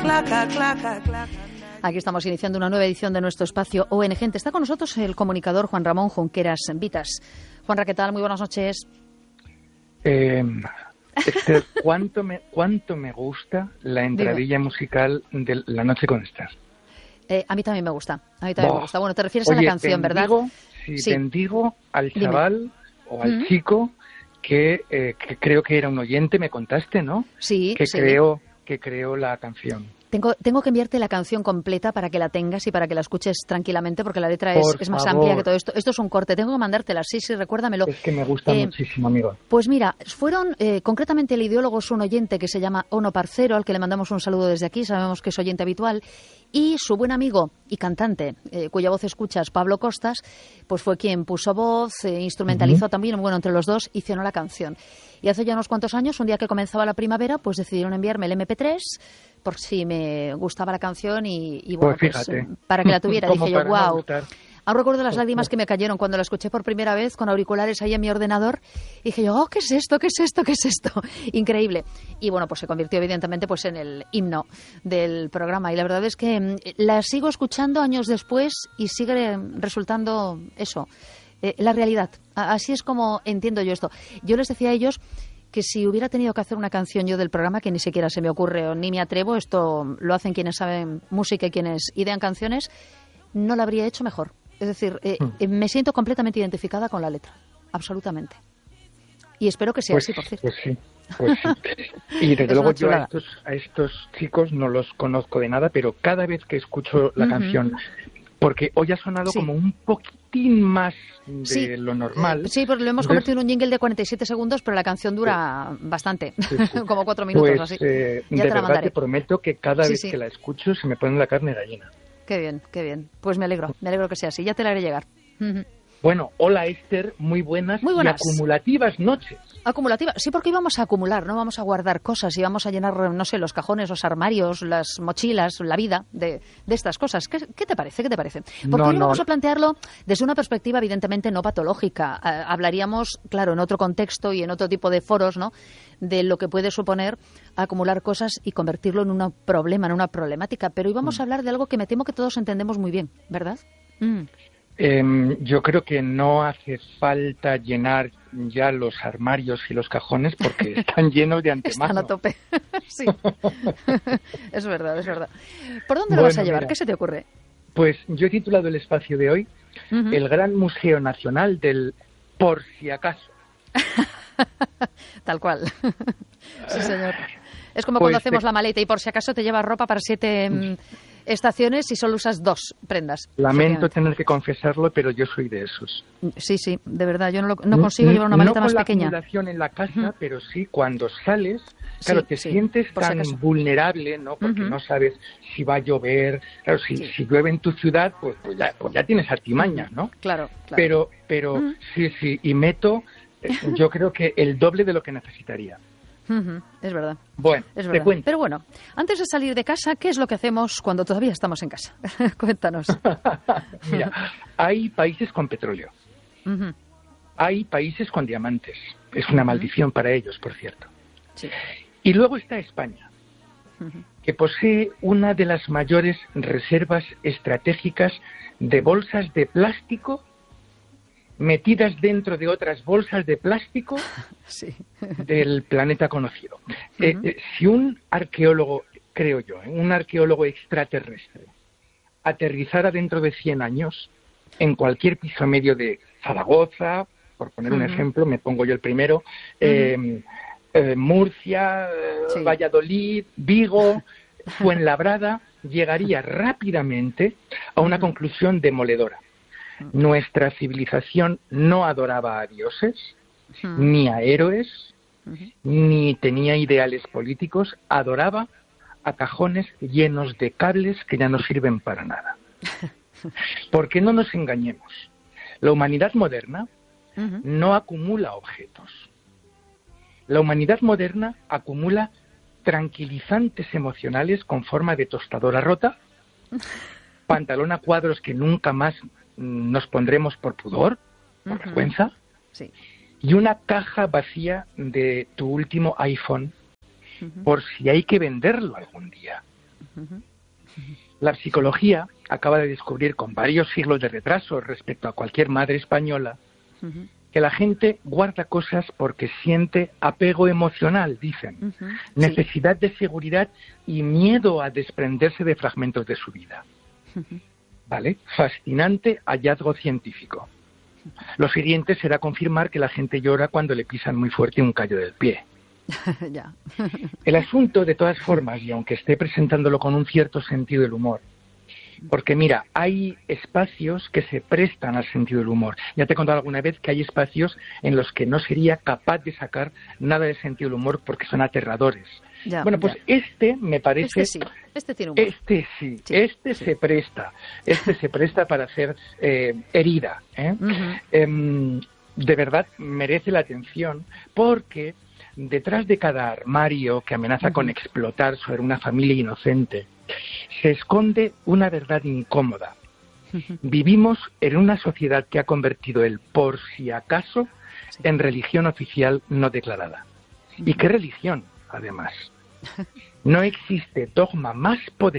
Aquí estamos iniciando una nueva edición de nuestro espacio ONG. Está con nosotros el comunicador Juan Ramón Junqueras Vitas. Juanra, ¿qué tal? Muy buenas noches. Esther, ¿cuánto me gusta la entradilla musical de La Noche con Esther? A mí también me gusta. Bueno, te refieres a la canción, ¿verdad? Sí. Bendigo al chaval o al chico que creo que era un oyente, me contaste, ¿no? Sí. Que creó la canción. Tengo que enviarte la canción completa para que la tengas y para que la escuches tranquilamente, porque la letra es más amplia que todo esto. Esto es un corte, tengo que mandártela, sí, recuérdamelo. Es que me gusta muchísimo, amigo. Pues mira, fueron, concretamente el ideólogo es un oyente que se llama Ono Parcero, al que le mandamos un saludo desde aquí, sabemos que es oyente habitual, y su buen amigo y cantante, cuya voz escuchas, Pablo Costas, pues fue quien puso voz, instrumentalizó también, bueno, entre los dos hicieron la canción. Y hace ya unos cuantos años, un día que comenzaba la primavera, pues decidieron enviarme el MP3 por si me gustaba la canción y bueno, pues para que la tuviera. Dije yo, wow. Aún recuerdo las lágrimas que me cayeron cuando la escuché por primera vez con auriculares ahí en mi ordenador. Y dije yo, ¿qué es esto? ¿Qué es esto? ¿Qué es esto? Increíble. Y bueno, pues se convirtió evidentemente pues en el himno del programa. Y la verdad es que la sigo escuchando años después y sigue resultando eso, la realidad. Así es como entiendo yo esto. Yo les decía a ellos que si hubiera tenido que hacer una canción yo del programa, que ni siquiera se me ocurre o ni me atrevo, esto lo hacen quienes saben música y quienes idean canciones, no la habría hecho mejor. Es decir, me siento completamente identificada con la letra, absolutamente. Y espero que sea así, por cierto. Pues sí. Y desde luego yo a estos chicos no los conozco de nada, pero cada vez que escucho la canción, porque hoy ha sonado como un poquitín más de lo normal. Sí, porque lo hemos convertido en un jingle de 47 segundos, pero la canción dura bastante, como 4 minutos pues, así. De verdad te prometo que cada vez que la escucho se me pone la carne gallina. Qué bien, qué bien. Pues me alegro que sea así. Ya te la haré llegar. Bueno, hola Esther, muy buenas y acumulativas noches. Acumulativas, sí, porque íbamos a acumular, no vamos a guardar cosas y vamos a llenar, no sé, los cajones, los armarios, las mochilas, la vida de estas cosas. ¿Qué te parece? Porque hoy vamos a plantearlo desde una perspectiva evidentemente no patológica. Hablaríamos, claro, en otro contexto y en otro tipo de foros, ¿no?, de lo que puede suponer acumular cosas y convertirlo en un problema, en una problemática. Pero hoy vamos a hablar de algo que me temo que todos entendemos muy bien, ¿verdad? Yo creo que no hace falta llenar ya los armarios y los cajones porque están llenos de antemano. Están a tope, sí. Es verdad. ¿Por dónde lo vas a llevar? Mira, ¿qué se te ocurre? Pues yo he titulado el espacio de hoy El Gran Museo Nacional del Por si acaso. Tal cual. Sí, señor. Es como cuando hacemos la maleta y por si acaso te llevas ropa para 7... estaciones y solo usas 2 prendas. Lamento tener que confesarlo, pero yo soy de esos. Sí, de verdad, yo no consigo llevar una maleta más pequeña. No con la acumulación en la casa, pero sí cuando sales, claro, te sientes tan vulnerable, ¿no? Porque no sabes si va a llover, claro, si llueve en tu ciudad, pues ya tienes artimañas, ¿no? Claro. Pero sí, y meto, yo creo que el doble de lo que necesitaría. Es verdad. Bueno, te cuento. Pero bueno, antes de salir de casa, ¿qué es lo que hacemos cuando todavía estamos en casa? Cuéntanos. Mira, hay países con petróleo. Hay países con diamantes. Es una maldición para ellos, por cierto. Sí. Y luego está España, que posee una de las mayores reservas estratégicas de bolsas de plástico metidas dentro de otras bolsas de plástico del planeta conocido. Si un arqueólogo, creo yo, un arqueólogo extraterrestre, aterrizara dentro de 100 años en cualquier piso medio de Zaragoza, por poner un ejemplo, me pongo yo el primero, Murcia, Valladolid, Vigo, Fuenlabrada, llegaría rápidamente a una conclusión demoledora. Nuestra civilización no adoraba a dioses, ni a héroes, ni tenía ideales políticos, adoraba a cajones llenos de cables que ya no sirven para nada. Porque no nos engañemos, la humanidad moderna no acumula objetos. La humanidad moderna acumula tranquilizantes emocionales con forma de tostadora rota, pantalón a cuadros que nunca más nos pondremos por pudor, por vergüenza, y una caja vacía de tu último iPhone por si hay que venderlo algún día. La psicología acaba de descubrir, con varios siglos de retraso respecto a cualquier madre española, que la gente guarda cosas porque siente apego emocional, dicen, necesidad de seguridad y miedo a desprenderse de fragmentos de su vida. ¿Vale? Fascinante hallazgo científico. Lo siguiente será confirmar que la gente llora cuando le pisan muy fuerte un callo del pie. Ya. El asunto, de todas formas, y aunque esté presentándolo con un cierto sentido del humor, porque mira, hay espacios que se prestan al sentido del humor. Ya te he contado alguna vez que hay espacios en los que no sería capaz de sacar nada de sentido del humor porque son aterradores. Ya, bueno, pues ya. Este me parece... Este tiene humor. Este se presta para hacer herida. De verdad merece la atención porque detrás de cada armario que amenaza con explotar sobre una familia inocente se esconde una verdad incómoda. Vivimos en una sociedad que ha convertido el por si acaso en religión oficial no declarada. ¿Y qué religión, además? No existe dogma más poderoso